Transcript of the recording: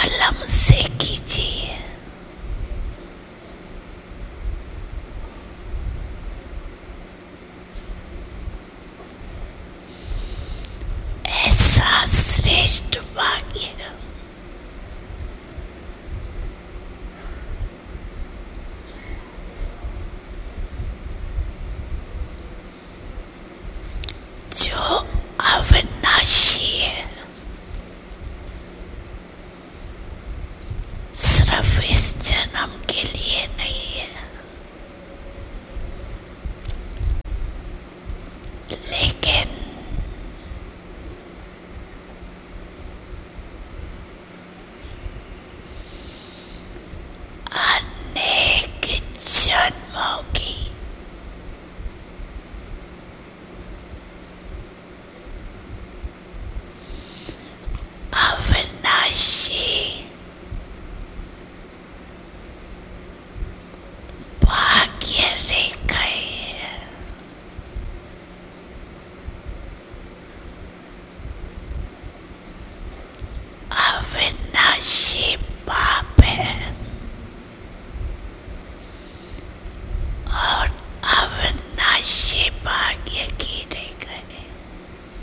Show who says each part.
Speaker 1: कलम से कीजिए। ऐसा श्रेष्ठ भाग्य जो अविनाशी है, सिर्फ इस जन्म के लिए नहीं है, लेकिन अनेक जन्मों की